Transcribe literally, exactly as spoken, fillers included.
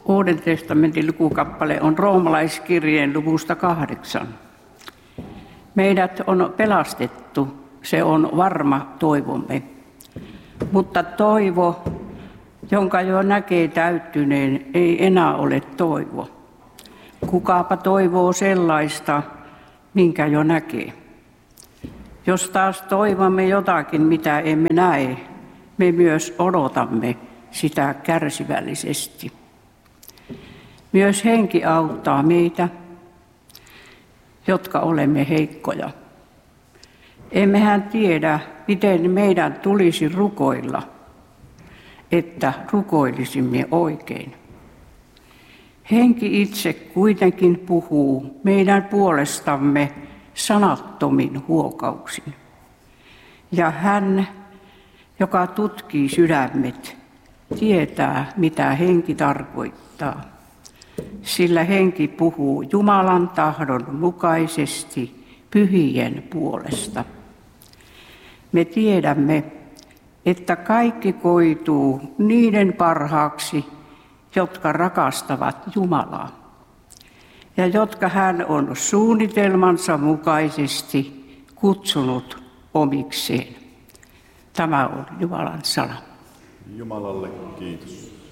Uuden testamentin lukukappale on roomalaiskirjeen luvusta kahdeksan. Meidät on pelastettu, se on varma toivomme. Mutta toivo, jonka jo näkee täyttyneen, ei enää ole toivo. Kukaapa toivoo sellaista, minkä jo näkee. Jos taas toivomme jotakin, mitä emme näe, me myös odotamme sitä kärsivällisesti. Myös henki auttaa meitä, jotka olemme heikkoja. Emmehän tiedä, miten meidän tulisi rukoilla, että rukoilisimme oikein. Henki itse kuitenkin puhuu meidän puolestamme sanattomin huokauksin. Ja hän, joka tutkii sydämet, tietää, mitä henki tarkoittaa. Sillä henki puhuu Jumalan tahdon mukaisesti pyhien puolesta. Me tiedämme, että kaikki koituu niiden parhaaksi, jotka rakastavat Jumalaa ja jotka hän on suunnitelmansa mukaisesti kutsunut omikseen. Tämä on Jumalan sana. Jumalalle kiitos.